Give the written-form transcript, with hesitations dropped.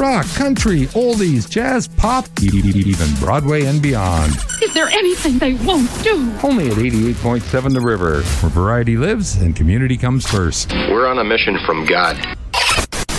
rock, country, oldies, jazz, pop, even Broadway and beyond. Is there anything they won't do? Only at 88.7 The River, where variety lives and community comes first. We're on a mission from God.